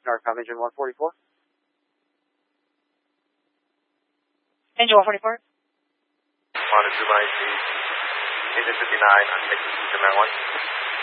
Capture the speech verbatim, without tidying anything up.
Norcom engine one forty-four. Engine one forty-four. one two nine, engine fifty-nine, on exit two seven one.